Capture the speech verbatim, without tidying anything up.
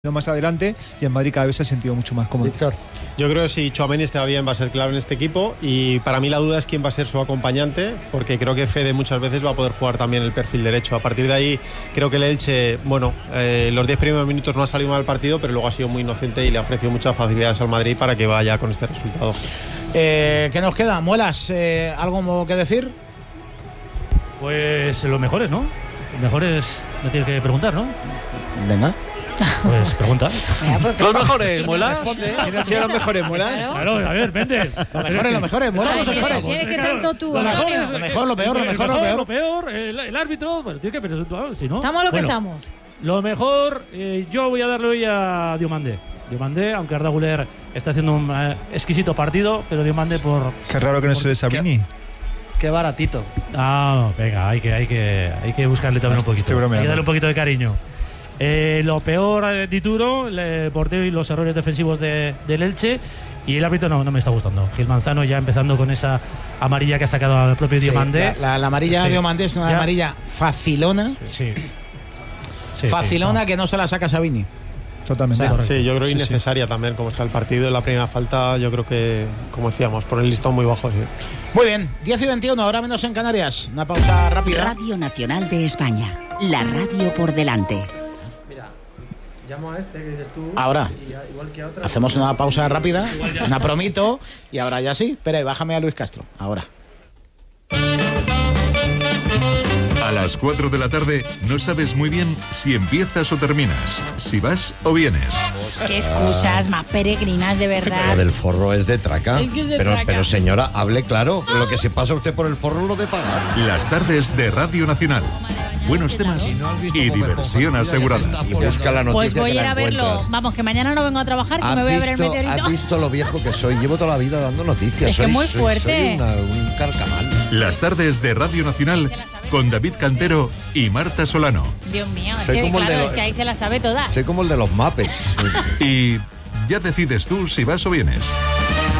más adelante, y en Madrid cada vez se ha sentido mucho más cómodo. Víctor. Yo creo que si Tchouaméni está bien va a ser clave en este equipo, y para mí la duda es quién va a ser su acompañante, porque creo que Fede muchas veces va a poder jugar también el perfil derecho. A partir de ahí creo que el Elche, bueno, eh, los diez primeros minutos no ha salido mal el partido, pero luego ha sido muy inocente y le ha ofrecido muchas facilidades al Madrid para que vaya con este resultado. Eh, ¿Qué nos queda? Muelas, eh, ¿algo que decir? Pues los mejores, ¿no? Los mejores me tienes que preguntar, ¿no? Venga. Pues pregunta. Los mejores, Muelas. ¿Quién ha sido los mejores, Muelas? Claro, a ver, vente. Los mejores, los mejores, Muelas, los mejores. ¿Quieres que tanto tú? Lo mejor, Lo mejor, lo peor, lo mejor, lo peor. Lo peor, el, el árbitro, pues tiene que pero si no. Estamos lo que Bueno, estamos. Lo mejor, eh, yo voy a darle hoy a Diomandé. Diomandé, aunque Arda Güler está haciendo un eh, exquisito partido, pero Diomandé por. Qué raro que no se le Sabini. Qué baratito. Ah, venga, hay que, hay que, hay que buscarle también un poquito. Estoy bromeando. Hay que darle un poquito de cariño. Eh, lo peor eh, Dituro, el portero y los errores defensivos de, del Elche. Y el árbitro no, no me está gustando. Gil Manzano ya empezando con esa amarilla que ha sacado al propio Sí, Diomandé. la, la, la amarilla Sí. de Diomandé es una Ya. amarilla facilona. Sí. Sí, facilona sí, que no se la saca Sabini. Totalmente. O sea, Sí, yo creo Sí, sí. innecesaria también como está el partido. En la primera falta yo creo que, como decíamos, por el listón muy bajo. Sí. Muy bien, diez y veintiuno, ahora menos en Canarias. Una pausa rápida. Radio Nacional de España. La radio por delante. Mira, llamo a este que dices tú. Ahora. y a- igual que a otra. Hacemos una pausa rápida, una promito, y ahora ya sí. Espera, y bájame a Luis Castro. Ahora. A las cuatro de la tarde no sabes muy bien si empiezas o terminas, si vas o vienes. Qué excusas más peregrinas, de Lo verdad. del forro es de traca. Es que es de pero, traca. pero señora, hable claro. Lo que se pasa usted por el forro lo de pagar. Las tardes de Radio Nacional. Buenos temas y diversión asegurada. Y busca la noticia Pues voy que a ir la a verlo. encuentras. Vamos, que mañana no vengo a trabajar, que ¿Has me voy a ver el visto, meteorito. has visto lo viejo que soy? Llevo toda la vida dando noticias. Es que soy, muy soy- fuerte. Soy una- un carcamal. Las tardes de Radio Nacional con David Cantero y Marta Solano. Dios mío, es Soy que como el de claro, los- es que ahí se las sabe todas. Soy como el de los Muppets. Y ya decides tú si vas o vienes.